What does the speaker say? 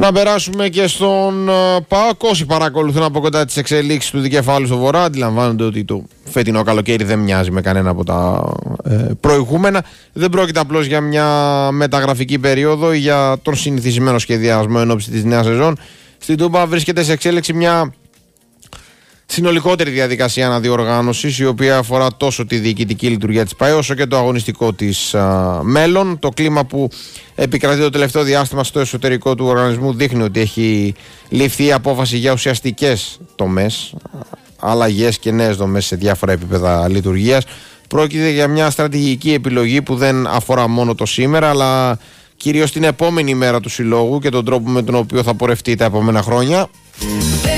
Να περάσουμε και στον ΠΑΟΚ. Όσοι παρακολουθούν από κοντά τις εξελίξεις του δικεφάλου στο Βορρά αντιλαμβάνονται ότι το φετινό καλοκαίρι δεν μοιάζει με κανένα από τα προηγούμενα. Δεν πρόκειται απλώς για μια μεταγραφική περίοδο ή για τον συνηθισμένο σχεδιασμό εν ώψη της νέας σεζόν. Στην Τούμπα βρίσκεται σε εξέλιξη μια συνολικότερη διαδικασία αναδιοργάνωσης, η οποία αφορά τόσο τη διοικητική λειτουργία της ΠΑΕ όσο και το αγωνιστικό της μέλλον. Το κλίμα που επικρατεί το τελευταίο διάστημα στο εσωτερικό του οργανισμού δείχνει ότι έχει ληφθεί η απόφαση για ουσιαστικές τομές, αλλαγές και νέες δομές σε διάφορα επίπεδα λειτουργίας. Πρόκειται για μια στρατηγική επιλογή που δεν αφορά μόνο το σήμερα, αλλά κυρίως την επόμενη μέρα του συλλόγου και τον τρόπο με τον οποίο θα πορευτεί τα επόμενα χρόνια.